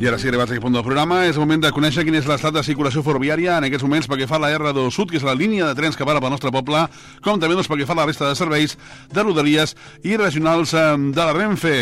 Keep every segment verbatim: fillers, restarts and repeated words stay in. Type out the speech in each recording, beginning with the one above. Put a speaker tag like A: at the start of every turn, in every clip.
A: I ara sí, arribats a aquest punt del programa, és el moment de conèixer quin és l'estat de circulació ferroviària en aquests moments pel que fa a la erre dos Sud, que és la línia de trens que para pel nostre poble, com també doncs, pel que fa a la resta de serveis de rodalies i regionals de la Renfe.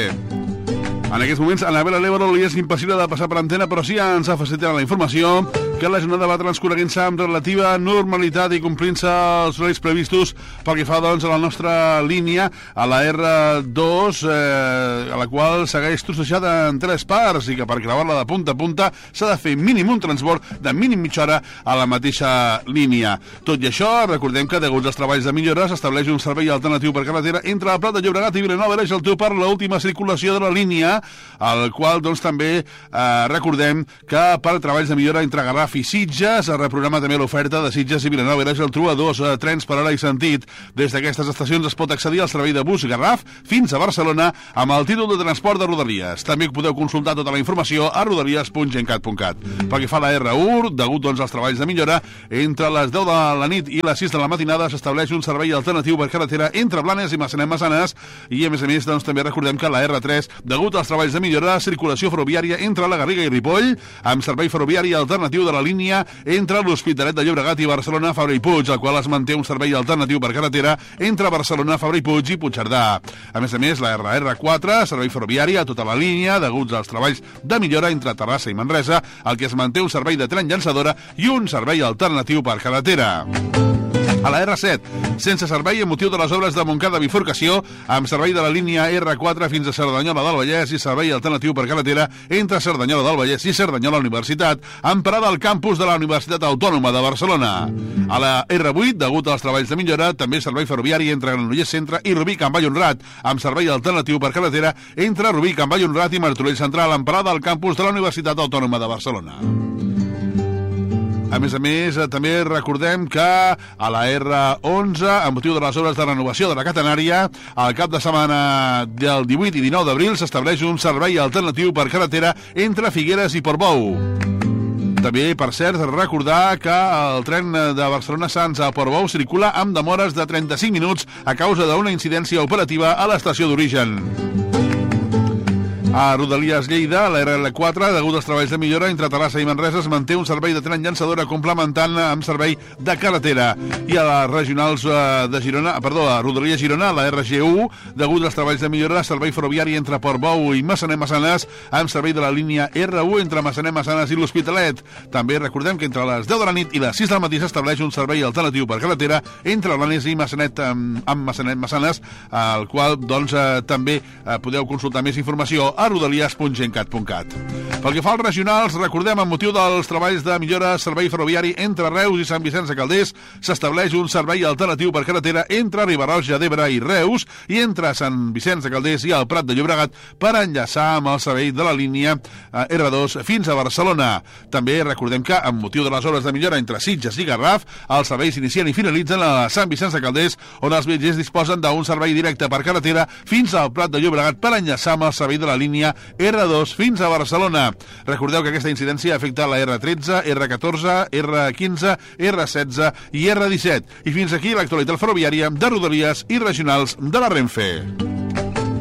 A: En aquests moments, Anabela Lévaro li és impossible de passar per antena, però sí ens ha facilitat la informació que la jornada va transcorreguent-se amb relativa normalitat i complint-se els horaris previstos pel que fa doncs, a la nostra línia, a la erre dos, eh, a la qual segueix trossejada en tres parts i que per gravar-la de punta a punta s'ha de fer mínim un transbord de mínim mitja hora a la mateixa línia. Tot i això, recordem que degut als treballs de millora s'estableix un servei alternatiu per carretera entre el Prat de Llobregat i Vilanova i la Geltrú per l'última circulació de la línia, al qual doncs, també eh, recordem que per treballs de millora entre Garraf i Sitges es reprograma també l'oferta de Sitges i Vilanova i la Geltrú a dos eh, trens per hora i sentit. Des d'aquestes estacions es pot accedir al servei de bus Garraf fins a Barcelona amb el títol de transport de Rodalies. També podeu consultar tota la informació a rodalies punt gencat punt cat. Pel que fa a la erre u, degut doncs, als treballs de millora, entre les deu de la nit i les sis de la matinada s'estableix un servei alternatiu per carretera entre Blanes i Massanet-Massanes i a més a més doncs, també recordem que la erre tres, degut als treballs de millora, circulació ferroviària entre la Garriga i Ripoll, amb servei ferroviari alternatiu de la línia entre l'Hospitalet de Llobregat i Barcelona, Fabra i Puig, el qual es manté un servei alternatiu per carretera entre Barcelona, Fabra i Puig i Puigcerdà. A més a més, la erre quatre, servei ferroviari a tota la línia, deguts als treballs de millora entre Terrassa i Manresa, el que es manté un servei de tren llançadora i un servei alternatiu per carretera. A la erre set, sense servei amb motiu de les obres de Montcada bifurcació, amb servei de la línia erre quatre fins a Cerdanyola del Vallès i servei alternatiu per carretera entre Cerdanyola del Vallès i Cerdanyola Universitat, amb parada al campus de la Universitat Autònoma de Barcelona. A la erre vuit, degut als treballs de millora, també servei ferroviari entre Granollers Centre i Rubí Can Ballonrat, amb servei alternatiu per carretera entre Rubí Can Ballonrat i Martorell Central, amb parada al campus de la Universitat Autònoma de Barcelona. A més a més, també recordem que a la erre onze, amb motiu de les obres de renovació de la catenària, al cap de setmana del divuit i dinou d'abril s'estableix un servei alternatiu per carretera entre Figueres i Portbou. També, per cert, recordar que el tren de Barcelona-Sants a Portbou circula amb demores de trenta-cinc minuts a causa d'una incidència operativa a l'estació d'origen. A Rodalies Lleida, la erre quatre, degut als treballs de millora entre Terrassa i Manresa, es manté un servei de tren llançadora complementant amb servei de carretera. I a les regionals de Girona, perdó, a Rodalies Girona, la erre ge u, degut als treballs de millora, servei ferroviari entre Portbou i Massanet-Massanes, amb servei de la línia erre u entre Massanet-Massanes i l'Hospitalet. També recordem que entre les deu de la nit i les sis del matí s'estableix un servei alternatiu per carretera entre Blanes i Massanet amb, amb Massanet-Massanes, al qual doncs, eh, també eh, podeu consultar més informació a rodalies punt gencat punt cat. Pel que fa als regionals, recordem, amb motiu dels treballs de millora servei ferroviari entre Reus i Sant Vicenç de Calders, s'estableix un servei alternatiu per carretera entre Riba-roja d'Ebre i Reus i entre Sant Vicenç de Calders i el Prat de Llobregat per enllaçar amb el servei de la línia erre dos fins a Barcelona. També recordem que, amb motiu de les obres de millora entre Sitges i Garraf, els serveis s'inicien i finalitzen a Sant Vicenç de Calders, on els viatgers disposen d'un servei directe per carretera fins al Prat de Llobregat per enllaçar amb el servei de la línia erre dos fins a Barcelona. Recordeu que aquesta incidència afecta la erre tretze, erre catorze, erre quinze, erre setze i erre disset. I fins aquí l'actualitat ferroviària de Rodalies i regionals de la Renfe.